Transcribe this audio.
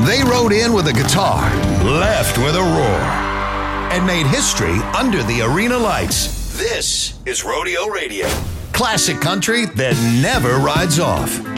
They rode in with a guitar, left with a roar, and made history under the arena lights. This is Rodeo Radio. Classic country that never rides off.